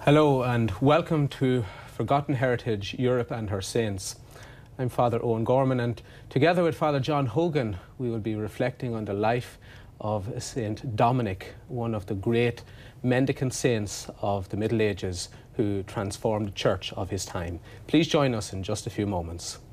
Hello and welcome to Forgotten Heritage, Europe and Her Saints. I'm Father Owen Gorman, and together with Father John Hogan we will be reflecting on the life of Saint Dominic, one of the great mendicant saints of the Middle Ages who transformed the church of his time. Please join us in just a few moments.